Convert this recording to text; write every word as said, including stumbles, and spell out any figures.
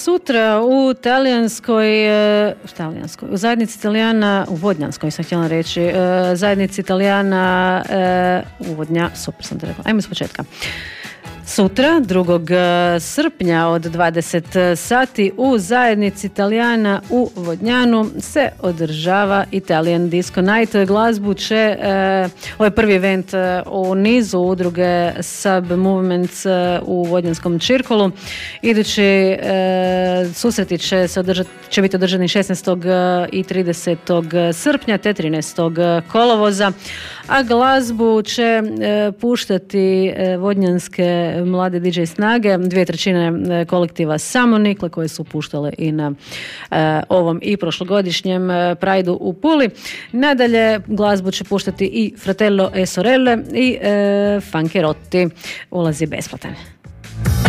sutra u talijanskoj, u talijanskoj, u zajednici Italijana, u Vodnjanskoj sam htjela reći, zajednici Italijana u Vodnja, super sam to rekla, ajmo s početka. Sutra, drugog srpnja od dvadeset sati u zajednici Italijana u Vodnjanu se održava Italian Disco Night. Glazbu će, eh, ovo je prvi event eh, u nizu udruge Sub Movements eh, u Vodnjanskom Čirkolu. Idući eh, susreti će, se održati, će biti održani šesnaestog i tridesetog srpnja te trinaestog kolovoza, a glazbu će eh, puštati eh, vodnjanske mlade D J snage, dvije trećine kolektiva Samonikle koje su puštale i na e, ovom i prošlogodišnjem e, Prideu u Puli. Nadalje glazbu će puštati i Fratello e Sorelle i e, Funkerotti. Ulaz je besplatan.